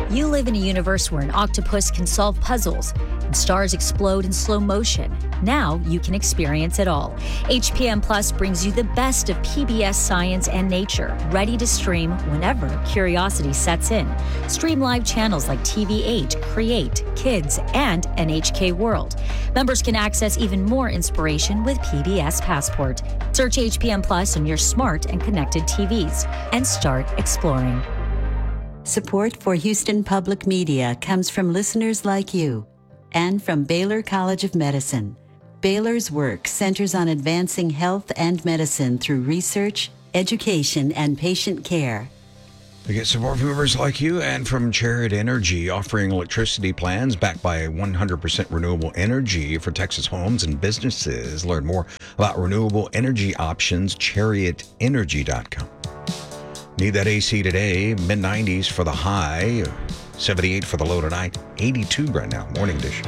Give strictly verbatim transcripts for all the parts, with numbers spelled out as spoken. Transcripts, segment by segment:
You live in a universe where an octopus can solve puzzles and stars explode in slow motion. Now you can experience it all. H P M Plus brings you the best of P B S science and nature, ready to stream whenever curiosity sets in. Stream live channels like T V eight, Create, Kids, and N H K World. Members can access even more inspiration with P B S Passport. Search H P M Plus on your smart and connected T Vs and start exploring. Support for Houston Public Media comes from listeners like you and from Baylor College of Medicine. Baylor's work centers on advancing health and medicine through research, education, and patient care. We get support from members like you and from Chariot Energy, offering electricity plans backed by one hundred percent renewable energy for Texas homes and businesses. Learn more about renewable energy options, chariot energy dot com. Need that A C today, mid nineties for the high, seventy-eight for the low tonight, eighty-two right now, morning edition.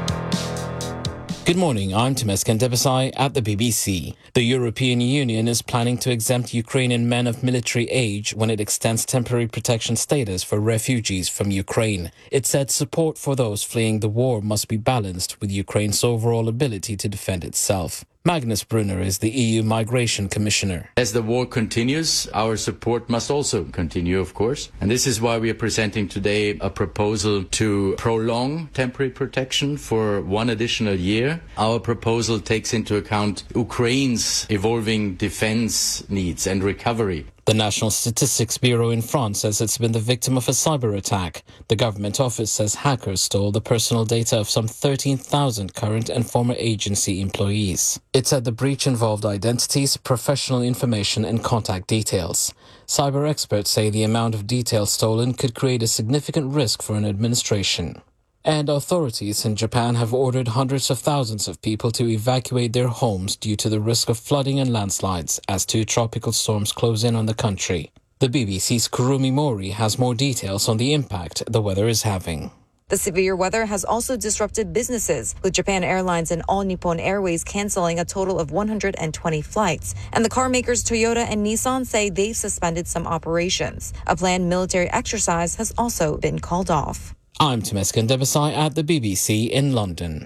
Good morning, I'm Temesgen Debesai at the B B C. The European Union is planning to exempt Ukrainian men of military age when it extends temporary protection status for refugees from Ukraine. It said support for those fleeing the war must be balanced with Ukraine's overall ability to defend itself. Magnus Brunner is the E U Migration Commissioner. As the war continues, our support must also continue, of course. And this is why we are presenting today a proposal to prolong temporary protection for one additional year. Our proposal takes into account Ukraine's evolving defense needs and recovery. The National Statistics Bureau in France says it's been the victim of a cyber attack. The government office says hackers stole the personal data of some thirteen thousand current and former agency employees. It said the breach involved identities, professional information, and contact details. Cyber experts say the amount of details stolen could create a significant risk for an administration. And authorities in Japan have ordered hundreds of thousands of people to evacuate their homes due to the risk of flooding and landslides as two tropical storms close in on the country. The B B C's Kurumi Mori has more details on the impact the weather is having. The severe weather has also disrupted businesses, with Japan Airlines and All Nippon Airways canceling a total of one hundred twenty flights. And the car makers Toyota and Nissan say they've suspended some operations. A planned military exercise has also been called off. I'm Temesgen Debesai at the B B C in London.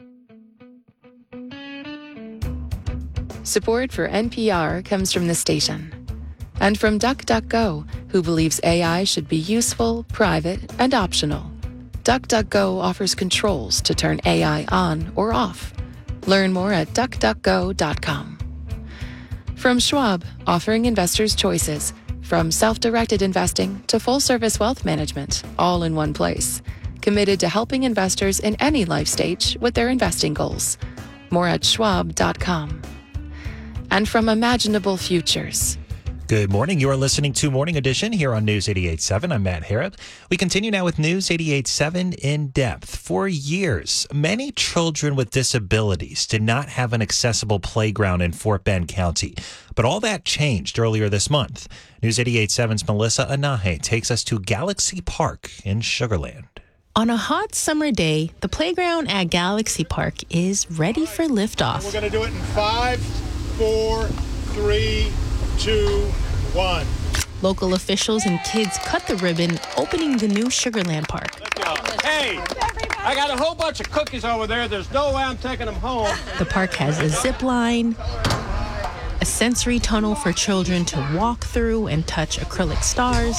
Support for N P R comes from the station and from DuckDuckGo, who believes A I should be useful, private, and optional. DuckDuckGo offers controls to turn A I on or off. Learn more at duck duck go dot com. From Schwab, offering investors choices. From self-directed investing to full-service wealth management, all in one place. Committed to helping investors in any life stage with their investing goals. More at schwab dot com. And from Imaginable Futures. Good morning. You are listening to Morning Edition here on News eighty-eight point seven. I'm Matt Harrop. We continue now with News eighty-eight point seven In Depth. For years, many children with disabilities did not have an accessible playground in Fort Bend County. But all that changed earlier this month. News eighty-eight point seven's Melissa Anahe takes us to Galaxy Park in Sugar Land. On a hot summer day, the playground at Galaxy Park is ready for liftoff. We're going to do it in five, four, three, two, one. Local officials and kids cut the ribbon, opening the new Sugar Land Park. Hey, I got a whole bunch of cookies over there. There's no way I'm taking them home. The park has a zip line, a sensory tunnel for children to walk through and touch acrylic stars,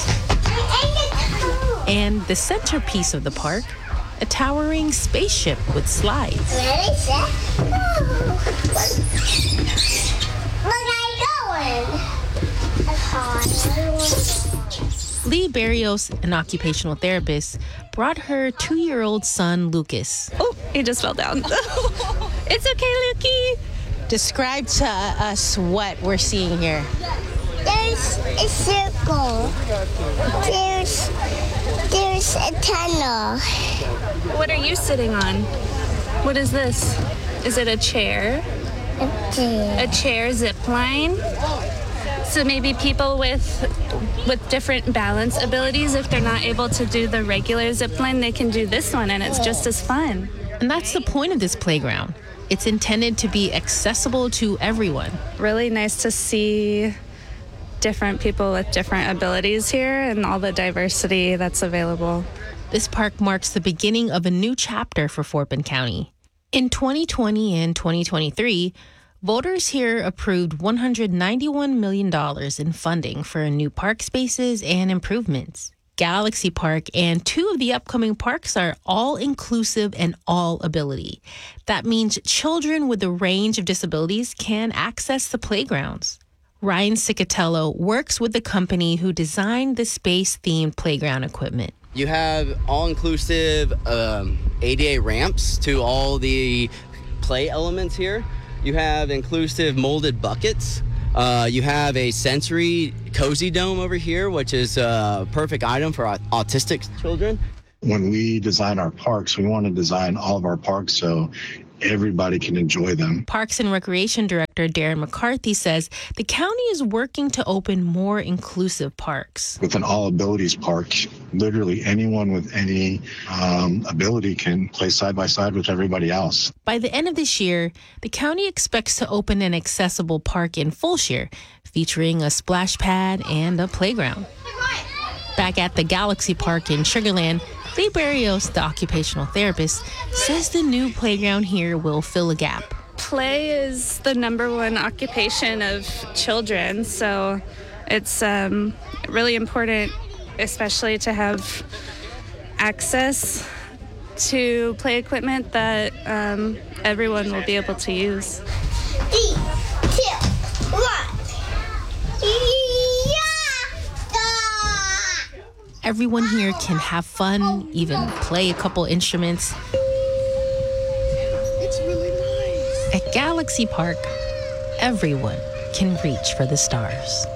and the centerpiece of the park, a towering spaceship with slides. Ready, set, go! Look, I'm going! Lee Barrios, an occupational therapist, brought her two-year-old son, Lucas. Oh, he just fell down. It's okay, Lukey. Describe to us what we're seeing here. There's a circle. There's, there's a tunnel. What are you sitting on? What is this? Is it a chair? A chair. A chair zip line? So maybe people with with different balance abilities, if they're not able to do the regular zip line, they can do this one, and it's just as fun. And that's the point of this playground. It's intended to be accessible to everyone. Really nice to see different people with different abilities here and all the diversity that's available. This park marks the beginning of a new chapter for Fort Bend County. In twenty twenty and twenty twenty-three, voters here approved one hundred ninety-one million dollars in funding for new park spaces and improvements. Galaxy Park and two of the upcoming parks are all-inclusive and all-ability. That means children with a range of disabilities can access the playgrounds. Ryan Cicatello works with the company who designed the space-themed playground equipment. You have all-inclusive um, A D A ramps to all the play elements here. You have inclusive molded buckets. Uh, you have a sensory cozy dome over here, which is a perfect item for autistic children. When we design our parks, we want to design all of our parks so everybody can enjoy them. Parks and Recreation Director Darren McCarthy says the county is working to open more inclusive parks. With an all abilities park, literally anyone with any um, ability can play side by side with everybody else. By the end of this year, the county expects to open an accessible park in Fulshire, featuring a splash pad and a playground. Back at the Galaxy Park in Sugar Land, Lee Barrios, the occupational therapist, says the new playground here will fill a gap. Play is the number one occupation of children, so it's um, really important, especially to have access to play equipment that um, everyone will be able to use. Three, two, one. Everyone here can have fun, even play a couple instruments. It's really nice. At Galaxy Park, everyone can reach for the stars.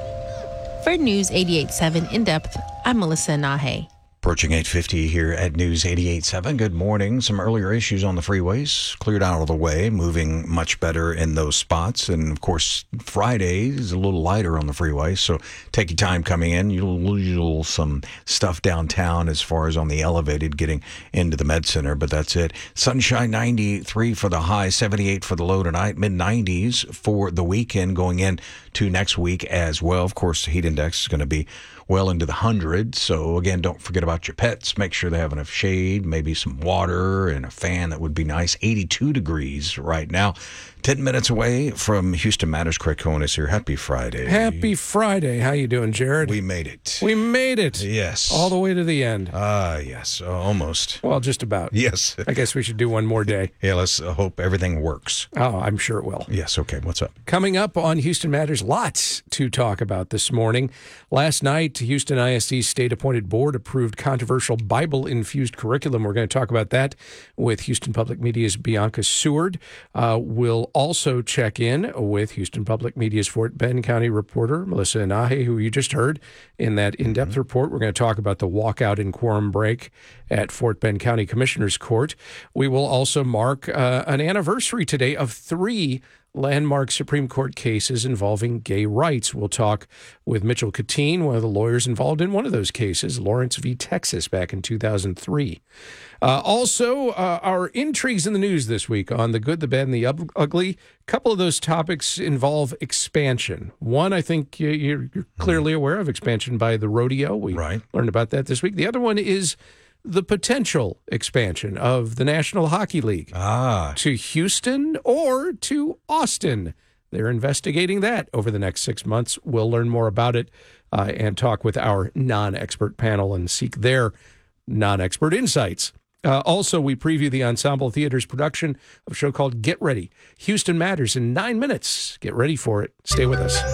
For News eighty-eight point seven In Depth, I'm Melissa Nahe. Approaching eight fifty here at News eighty-eight point seven. Good morning. Some earlier issues on the freeways cleared out of the way, moving much better in those spots. And, of course, Friday is a little lighter on the freeway, so take your time coming in. You'll lose some stuff downtown as far as on the elevated getting into the Med Center, but that's it. Sunshine ninety-three for the high, seventy-eight for the low tonight, mid nineties for the weekend going in to next week as well. Of course, the heat index is going to be well into the hundreds. So again, don't forget about your pets. Make sure they have enough shade, maybe some water and a fan. That would be nice. eighty-two degrees right now. ten minutes away from Houston Matters. Craig Cohen is here. Happy Friday. Happy Friday. How you doing, Jared? We made it. We made it. Yes. All the way to the end. Ah, uh, yes. Uh, almost. Well, just about. Yes. I guess we should do one more day. Yeah, let's uh, hope everything works. Oh, I'm sure it will. Yes. Okay. What's up? Coming up on Houston Matters, lots to talk about this morning. Last night, Houston I S D's state-appointed board approved controversial Bible-infused curriculum. We're going to talk about that with Houston Public Media's Bianca Seward. Uh, we'll also check in with Houston Public Media's Fort Bend County reporter, Melissa Inahe, who you just heard in that in-depth mm-hmm. report. We're going to talk about the walkout and quorum break at Fort Bend County Commissioner's Court. We will also mark uh, an anniversary today of three landmark Supreme Court cases involving gay rights. We'll talk with Mitchell Katine, one of the lawyers involved in one of those cases, Lawrence v. Texas, back in two thousand three. Uh, also, uh, our intrigues in the news this week on the good, the bad, and the ugly. A couple of those topics involve expansion. One, I think you're clearly aware of, expansion by the rodeo. We right. learned about that this week. The other one is the potential expansion of the National Hockey League ah. to Houston or to Austin. They're investigating that over the next six months. We'll learn more about it uh, and talk with our non-expert panel and seek their non-expert insights. Uh, also, we preview the Ensemble Theater's production of a show called Get Ready. Houston Matters in nine minutes. Get ready for it. Stay with us.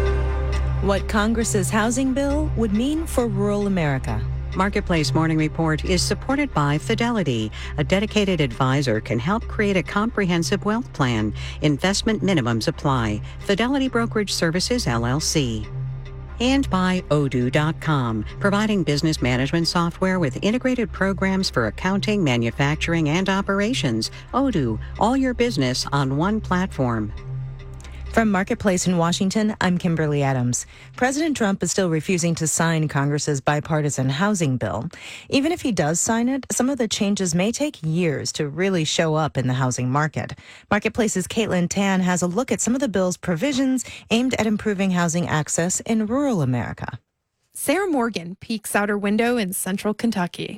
What Congress's housing bill would mean for rural America. Marketplace Morning Report is supported by Fidelity. A dedicated advisor can help create a comprehensive wealth plan. Investment minimums apply. Fidelity Brokerage Services, L L C. And by Odoo dot com, providing business management software with integrated programs for accounting, manufacturing, and operations. Odoo, all your business on one platform. From Marketplace in Washington, I'm Kimberly Adams. President Trump is still refusing to sign Congress's bipartisan housing bill. Even if he does sign it, some of the changes may take years to really show up in the housing market. Marketplace's Caitlin Tan has a look at some of the bill's provisions aimed at improving housing access in rural America. Sarah Morgan peeks out her window in central Kentucky.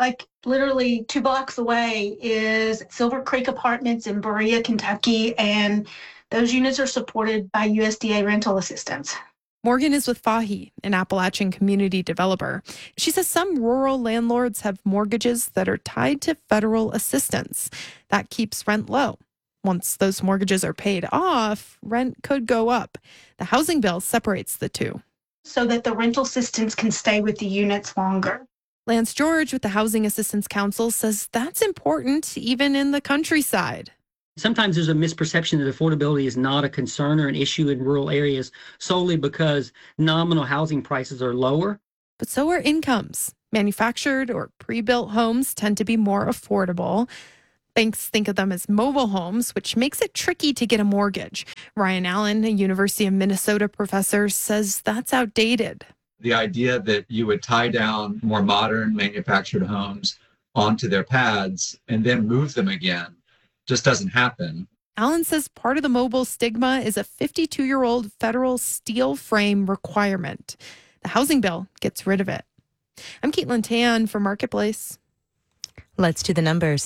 Like literally two blocks away is Silver Creek Apartments in Berea, Kentucky, and those units are supported by U S D A rental assistance. Morgan is with Fahi, an Appalachian community developer. She says some rural landlords have mortgages that are tied to federal assistance. That keeps rent low. Once those mortgages are paid off, rent could go up. The housing bill separates the two, so that the rental assistance can stay with the units longer. Lance George with the Housing Assistance Council says that's important even in the countryside. Sometimes there's a misperception that affordability is not a concern or an issue in rural areas solely because nominal housing prices are lower. But so are incomes. Manufactured or pre-built homes tend to be more affordable. Banks think of them as mobile homes, which makes it tricky to get a mortgage. Ryan Allen, a University of Minnesota professor, says that's outdated. The idea that you would tie down more modern manufactured homes onto their pads and then move them again just doesn't happen. Allen says part of the mobile stigma is a fifty-two-year-old federal steel frame requirement. The housing bill gets rid of it. I'm Caitlin Tan for Marketplace. Let's do the numbers.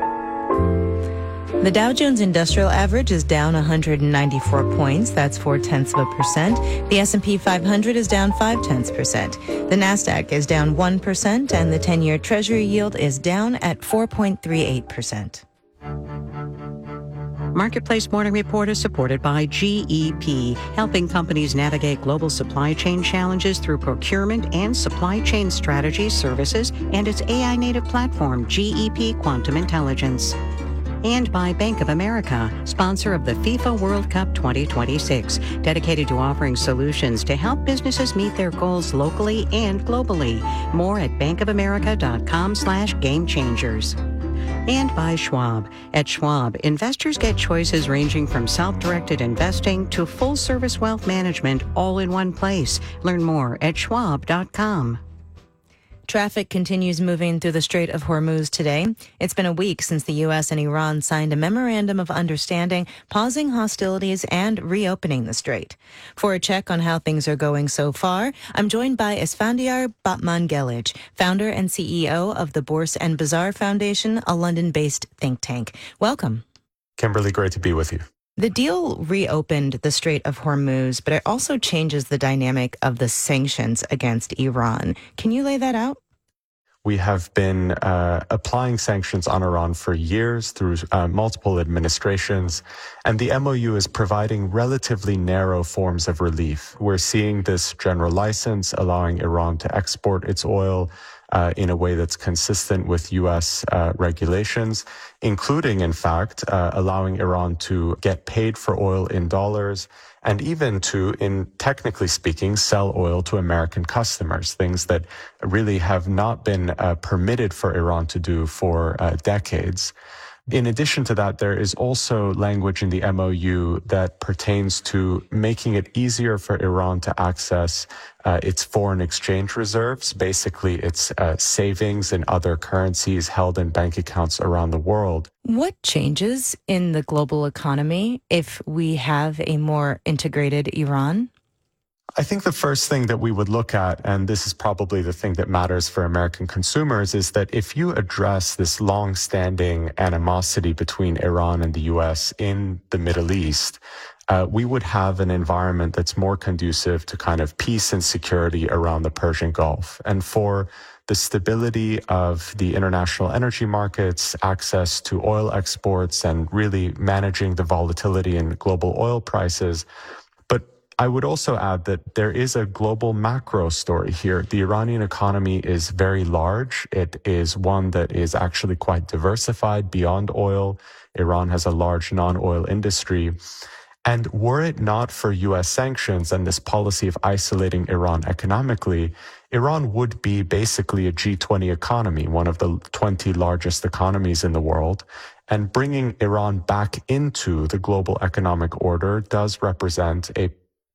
The Dow Jones Industrial Average is down one hundred ninety-four points. That's four tenths of a percent. The S and P five hundred is down five tenths percent. The Nasdaq is down one percent, and the ten-year Treasury yield is down at four point three eight percent. Marketplace Morning Report is supported by G E P, helping companies navigate global supply chain challenges through procurement and supply chain strategy services and its A I-native platform, G E P Quantum Intelligence. And by Bank of America, sponsor of the FIFA World Cup twenty twenty-six, dedicated to offering solutions to help businesses meet their goals locally and globally. More at bankofamerica.com slash game changers. And by Schwab. At Schwab, investors get choices ranging from self-directed investing to full-service wealth management all in one place. Learn more at schwab dot com. Traffic continues moving through the Strait of Hormuz today. It's been a week since the U S and Iran signed a memorandum of understanding, pausing hostilities and reopening the strait. For a check on how things are going so far, I'm joined by Esfandiar Batmanghelidj, founder and C E O of the Bourse and Bazaar Foundation, a London-based think tank. Welcome. Kimberly, great to be with you. The deal reopened the Strait of Hormuz, but it also changes the dynamic of the sanctions against Iran. Can you lay that out? We have been uh, applying sanctions on Iran for years through uh, multiple administrations, and the M O U is providing relatively narrow forms of relief. We're seeing this general license allowing Iran to export its oil Uh, in a way that's consistent with U S uh, regulations, including, in fact, uh, allowing Iran to get paid for oil in dollars and even to, in technically speaking, sell oil to American customers, things that really have not been uh, permitted for Iran to do for uh, decades. In addition to that, there is also language in the M O U that pertains to making it easier for Iran to access uh, its foreign exchange reserves, basically its uh, savings in other currencies held in bank accounts around the world. What changes in the global economy if we have a more integrated Iran? I think the first thing that we would look at, and this is probably the thing that matters for American consumers, is that if you address this long-standing animosity between Iran and the U S in the Middle East, uh, we would have an environment that's more conducive to kind of peace and security around the Persian Gulf. And for the stability of the international energy markets, access to oil exports, and really managing the volatility in global oil prices. I would also add that there is a global macro story here. The Iranian economy is very large. It is one that is actually quite diversified beyond oil. Iran has a large non-oil industry. And were it not for U S sanctions and this policy of isolating Iran economically, Iran would be basically a G twenty economy, one of the twenty largest economies in the world. And bringing Iran back into the global economic order does represent a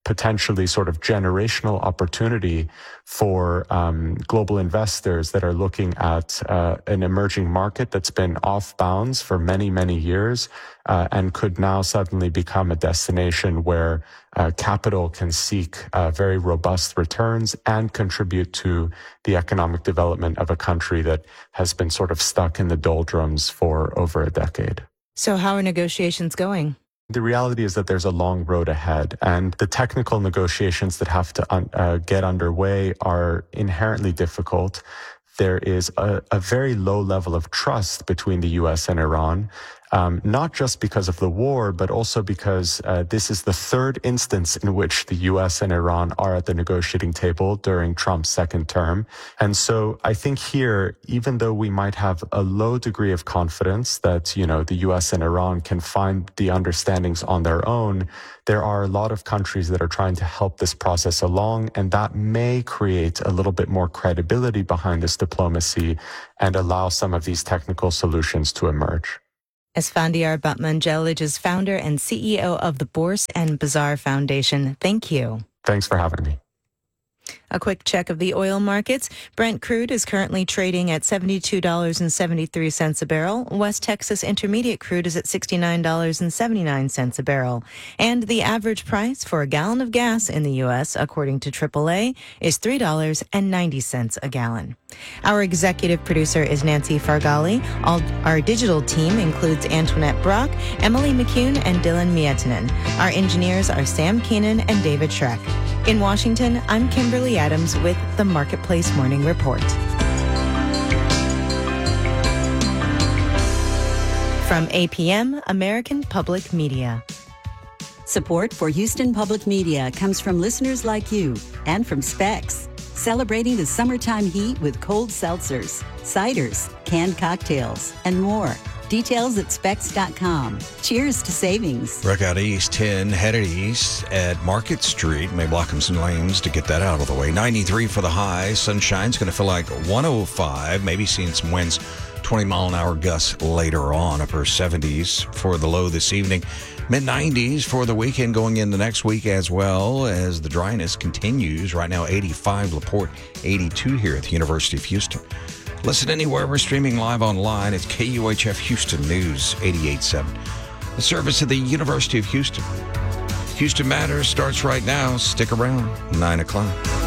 potentially sort of generational opportunity for um, global investors that are looking at uh, an emerging market that's been off bounds for many, many years uh, and could now suddenly become a destination where uh, capital can seek uh, very robust returns and contribute to the economic development of a country that has been sort of stuck in the doldrums for over a decade. So how are negotiations going? The reality is that there's a long road ahead, and the technical negotiations that have to un- uh, get underway are inherently difficult. There is a, a very low level of trust between the U S and Iran, um, not just because of the war, but also because uh, this is the third instance in which the U S and Iran are at the negotiating table during Trump's second term. And so I think here, even though we might have a low degree of confidence that, you know, the U S and Iran can find the understandings on their own, there are a lot of countries that are trying to help this process along, and that may create a little bit more credibility behind this diplomacy and allow some of these technical solutions to emerge. Esfandiar Batmanjelic is founder and C E O of the Bourse and Bazaar Foundation. Thank you. Thanks for having me. A quick check of the oil markets. Brent crude is currently trading at seventy-two dollars and seventy-three cents a barrel. West Texas Intermediate crude is at sixty-nine dollars and seventy-nine cents a barrel. And the average price for a gallon of gas in the U S, according to triple A, is three dollars and ninety cents a gallon. Our executive producer is Nancy Fargali. All, our digital team includes Antoinette Brock, Emily McCune, and Dylan Mietinen. Our engineers are Sam Keenan and David Schreck. In Washington, I'm Kimberly Adams with the Marketplace Morning Report. From A P M, American Public Media. Support for Houston Public Media comes from listeners like you and from Specs, celebrating the summertime heat with cold seltzers, ciders, canned cocktails, and more. Details at specs dot com. Cheers to savings. Wreck out east, ten, headed east at Market Street. May block them some lanes to get that out of the way. ninety-three for the high. Sunshine's going to feel like one oh five. Maybe seeing some winds, twenty mile an hour gusts later on. Upper seventies for the low this evening. mid nineties for the weekend going into next week as well as the dryness continues. Right now, eighty-five. LaPorte, eighty-two here at the University of Houston. Listen anywhere we're streaming live online. It's K U H F Houston News eighty-eight point seven. The service of the University of Houston. Houston Matters starts right now. Stick around. nine o'clock.